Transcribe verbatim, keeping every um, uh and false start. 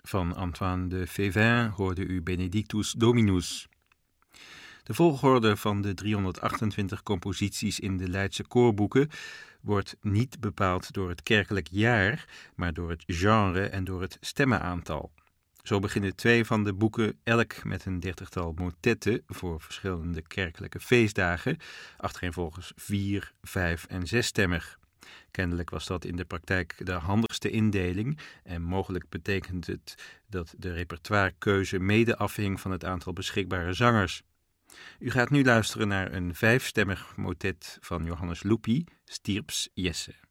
Van Antoine de Févin hoorde u Benedictus Dominus. De volgorde van de driehonderdachtentwintig composities in de Leidse koorboeken wordt niet bepaald door het kerkelijk jaar, maar door het genre en door het stemmenaantal. Zo beginnen twee van de boeken elk met een dertigtal motetten voor verschillende kerkelijke feestdagen, achtereenvolgens vier, vijf en zesstemmig. Kennelijk was dat in de praktijk de handigste indeling en mogelijk betekent het dat de repertoirekeuze mede afhing van het aantal beschikbare zangers. U gaat nu luisteren naar een vijfstemmig motet van Johannes Lupi, Stirps Jesse.